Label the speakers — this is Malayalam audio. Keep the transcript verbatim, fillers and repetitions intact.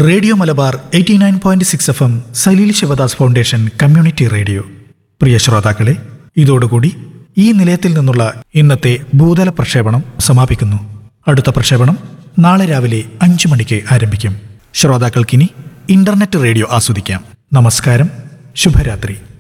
Speaker 1: Radio Malabar eighty nine point six F M Saleel Sivadas foundation community radio. പ്രിയ ശ്രോതാക്കളെ, ഇതോടുകൂടി ഈ നിലയത്തിൽ നിന്നുള്ള ഇന്നത്തെ ഭൂതല പ്രക്ഷേപണം സമാപിക്കുന്നു. അടുത്ത പ്രക്ഷേപണം നാളെ രാവിലെ അഞ്ചു മണിക്ക് ആരംഭിക്കും. ശ്രോതാക്കൾക്കിനി ഇന്റർനെറ്റ് റേഡിയോ ആസ്വദിക്കാം. നമസ്കാരം, ശുഭരാത്രി.